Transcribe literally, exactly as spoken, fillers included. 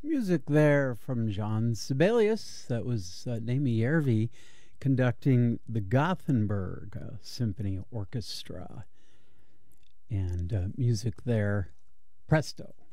Music there from John Sibelius. That was uh, Naomi Järvi conducting the Gothenburg uh, Symphony Orchestra. And uh, music there, Presto,